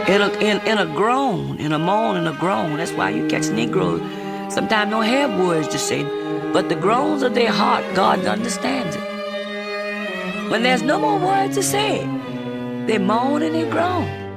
In a groan, in a moan and a groan. That's why you catch Negroes sometimes don't have words to say, but the groans of their heart, God understands it. When there's no more words to say, they moan and they groan.